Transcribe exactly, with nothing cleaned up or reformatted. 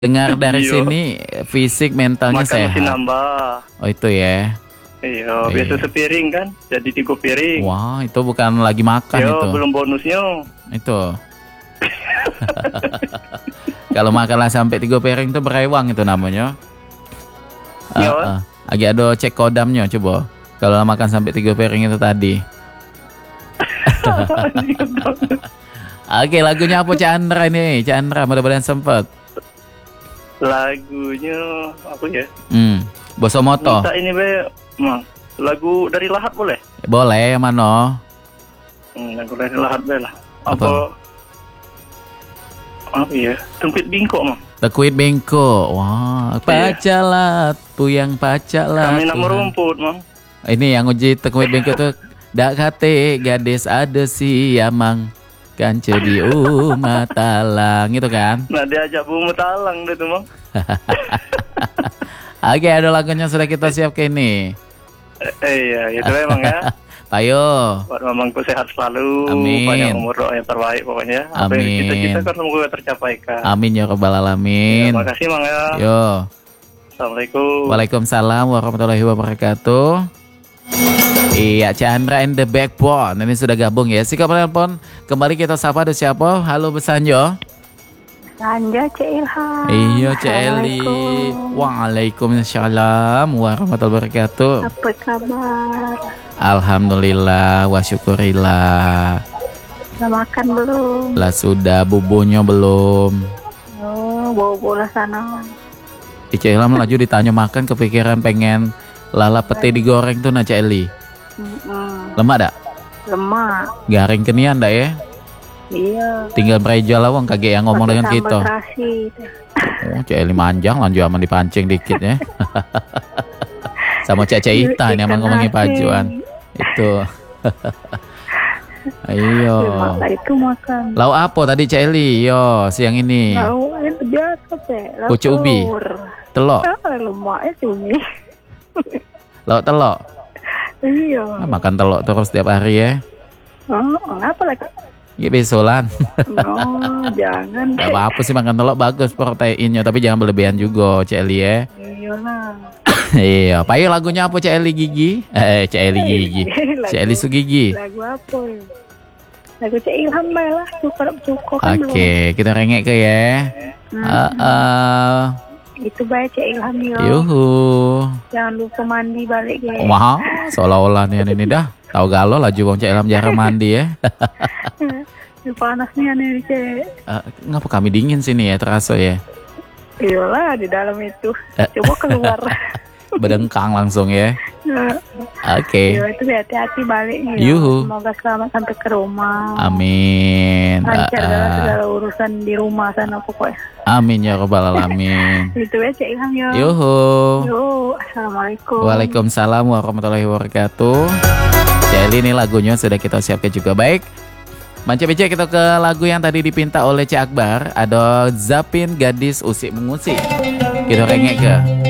Dengar dari Iya. sini fisik mentalnya Makan mesti sehat. nambah. Oh itu ya. Iya, Iya. biasa sepiring kan, jadi tiga piring. Wah itu bukan lagi makan Yo, itu. belum bonusnya. Itu. Kalau makanlah sampai tiga piring itu berewang itu namanya. Iya. Ah, ah. Lagi ada cek kodamnya coba. Kalau makan sampai tiga piring itu tadi. Oke, lagunya apa Chandra ini? Chandra mudah-mudahan sempet. Lagunya apa ya? Hmm. Bosomoto. Minta ini be, Mang. Lagu dari Lahat boleh? Boleh yang mana? Hmm, lagu dari Lahat be lah. Apa? Apa? Apa ya? Tempit bingkok, Mang. Tekuit bengko. Wah, pacalat, puyang pacalat. Kami nak Tuhan. merumput, Mang. Ini yang uji tekuit bengko tuh. Dak kate gadis ada si Amang. Kanca di umah talang itu kan. Nah, diajak bunga talang deh tuh, Mang. Oke, ada lagunya sudah kita siapkan ini. Eh, eh, iya, itu memang ya. Ayo. Buat mamangku sehat selalu, Amin. banyak umur, doa yang terbaik pokoknya. Apa yang Amin. cita-cita kan semoga tercapaikan. Amin ya rabbal alamin. Terima kasih, Mang ya. Yo. Assalamualaikum. Waalaikumsalam warahmatullahi wabarakatuh. Iya, Chandra and the Backbone. Ini sudah gabung ya. Sikap telepon. Kembali kita sapa ada siapa? Halo Besanjo. Sanjo Cik Ilham. Iya, Cik Eli. Assalamualaikum. Waalaikumsalam warahmatullahi wabarakatuh. Apa kabar? Alhamdulillah wa syukurillah. Udah makan belum? Lah sudah bubunya belum. Oh, bawa bola sana. Cik Ilham laju ditanya makan kepikiran pengen lala pete digoreng tuh nah Cik Eli. Mm-mm. Lemak dak? Lemak. Garing kenian dak ya? Iya. Tinggal bereja lawang kagak yang ngomong Pakai dengan sambal kita. terasi. Oh, Cik Eli manjang lanjut aman dipancing dikit ya. Sama Cik Cik Ita ini emang ngomongin pajuan. Itu. Ayo. Lemak itu makan. Lauk apa tadi Cik Eli? Yo, siang ini. Lauk itu biasa teh. Lauk Pucuk ubi. telur. Telok. Ah, lemaknya cumi. Lauk telok. Iya. Ah, makan telok terus setiap hari ya. Oh, apa lagi? Ya besolan. Oh, jangan. Gak apa-apa sih makan telok bagus proteinnya, tapi jangan berlebihan juga Cik Eli ya. Iyalah. Iya, payo lagunya apa Cik Eli Gigi? Eh, Cik Eli Gigi. Cik Eli Sugigi. Lagu apa ya? Lagu Cik Ilham lah, cukup cukup kan belum. Oke, kita rengek ke ya. Hmm. Ah, ah. Itu baik Cik Ilham ya. Yuhu. Jangan lupa mandi balik ya. Wah, seolah-olah nih ini dah. Tahu galau laju Bang Cik Ilham jarang mandi ya. Ini panasnya nih Cik. Eh, ngapa kami dingin sini ya terasa ya? Iyalah di dalam itu. Coba keluar. Bedengkang langsung ya. Oke. Iya itu hati-hati baliknya. Ya. Yuhu. Semoga selamat sampai ke rumah. Amin. Lancar Ah, dalam ah. segala urusan di rumah sana pokoknya. Amin ya rabbal alamin. Itu ya Cik Ilham ya. Yuhu. Yo, assalamualaikum. Waalaikumsalam warahmatullahi wabarakatuh. Jadi ini lagunya sudah kita siapkan juga. Baik, Manca Beca kita ke lagu yang tadi dipinta oleh Cik Akbar. Ada Zapin Gadis Usik Mengusik. Kita rengek ke